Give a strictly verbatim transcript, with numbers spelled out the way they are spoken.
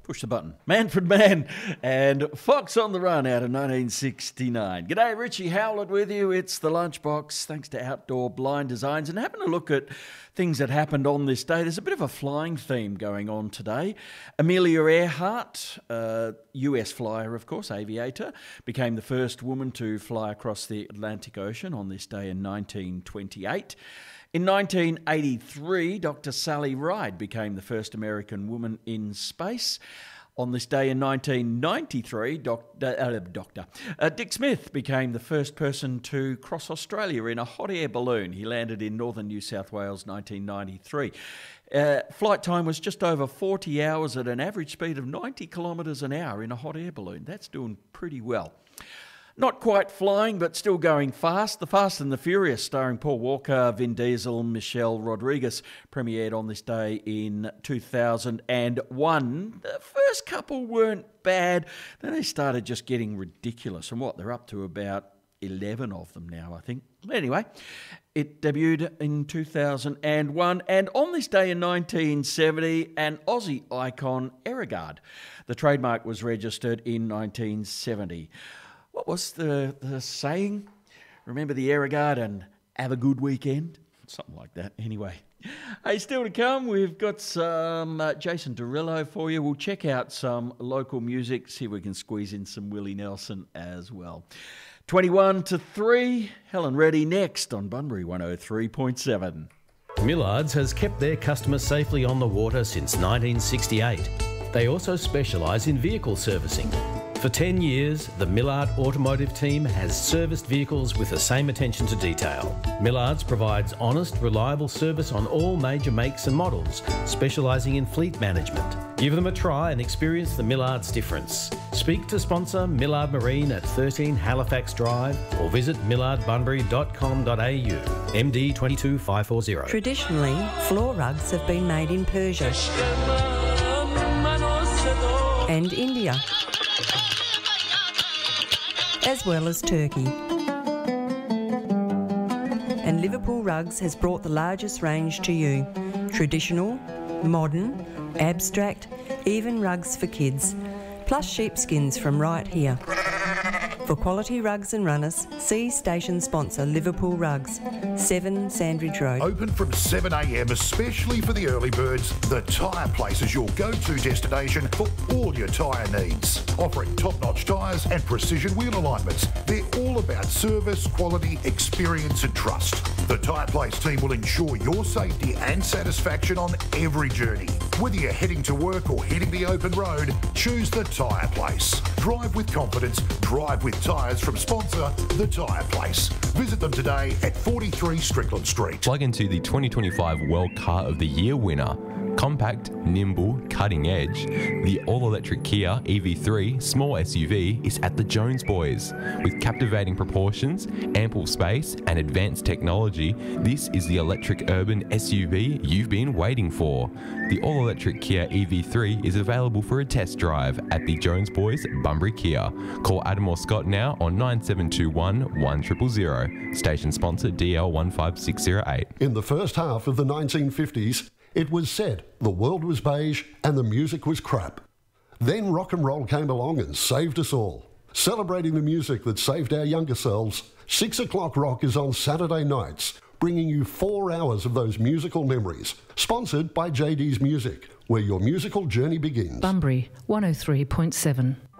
Push the button. Manfred Mann and Fox on the Run out of nineteen sixty-nine. G'day, Richie Howlett with you. It's the Lunchbox, thanks to Outdoor Blind Designs. And having a look at things that happened on this day, there's a bit of a flying theme going on today. Amelia Earhart, uh, U S flyer, of course, aviator, became the first woman to fly across the Atlantic Ocean on this day in nineteen twenty-eight. In nineteen eighty-three, Doctor Sally Ride became the first American woman in space. On this day in nineteen ninety-three, Doctor Uh, Doctor Uh, Dick Smith became the first person to cross Australia in a hot air balloon. He landed in northern New South Wales, nineteen ninety-three. Uh, flight time was just over forty hours at an average speed of ninety kilometres an hour in a hot air balloon. That's doing pretty well. Not quite flying, but still going fast. The Fast and the Furious, starring Paul Walker, Vin Diesel, Michelle Rodriguez, premiered on this day in two thousand one. The first couple weren't bad. Then they started just getting ridiculous. And what, they're up to about eleven of them now, I think. Anyway, it debuted in two thousand one. And on this day in nineteen seventy, an Aussie icon, Aerogard. The trademark was registered in nineteen seventy. What was the, the saying? Remember the Aerogard and have a good weekend? Something like that. Anyway. Hey, still to come, we've got some uh, Jason Derulo for you. We'll check out some local music, see if we can squeeze in some Willie Nelson as well. twenty-one to three, Helen Reddy next on Bunbury one oh three point seven. Millards has kept their customers safely on the water since nineteen sixty-eight. They also specialise in vehicle servicing. For ten years, the Millard Automotive team has serviced vehicles with the same attention to detail. Millards provides honest, reliable service on all major makes and models, specialising in fleet management. Give them a try and experience the Millards difference. Speak to sponsor Millard Marine at thirteen Halifax Drive or visit millard bunbury dot com dot a u. M D two two five four zero. Traditionally, floor rugs have been made in Persia and India, as well as Turkey. And Liverpool Rugs has brought the largest range to you. Traditional, modern, abstract, even rugs for kids, plus sheepskins from right here. For quality rugs and runners, see station sponsor Liverpool Rugs, seven Sandridge Road. Open from seven a m especially for the early birds, the Tyre Place is your go-to destination for all your tyre needs. Offering top-notch tyres and precision wheel alignments, they're all about service, quality, experience and trust. The Tyre Place team will ensure your safety and satisfaction on every journey. Whether you're heading to work or hitting the open road, choose the Tyre Place. Drive with confidence, drive with tyres from sponsor The Tyre Place. Visit them today at forty-three Strickland Street. Plug into the twenty twenty-five World Car of the Year winner. Compact, nimble, cutting edge, the all-electric Kia E V three small S U V is at the Jones Boys. With captivating proportions, ample space and advanced technology, this is the electric urban S U V you've been waiting for. The all-electric Kia E V three is available for a test drive at the Jones Boys Bunbury Kia. Call Adam or Scott now on nine seven two one, one zero zero zero. Station sponsor D L one five six zero eight. In the first half of the nineteen fifties, it was said the world was beige and the music was crap. Then rock and roll came along and saved us all. Celebrating the music that saved our younger selves, Six O'Clock Rock is on Saturday nights, bringing you four hours of those musical memories. Sponsored by J D's Music, where your musical journey begins. Bunbury one oh three point seven.